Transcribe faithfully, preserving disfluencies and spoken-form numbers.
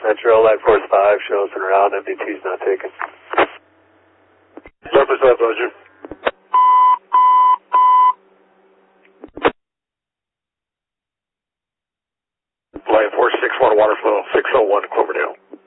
Metro, Line Force five, shows and around, M D two's not taken. ten percent, Roger. Line four six one, water flow, six oh one, Cloverdale.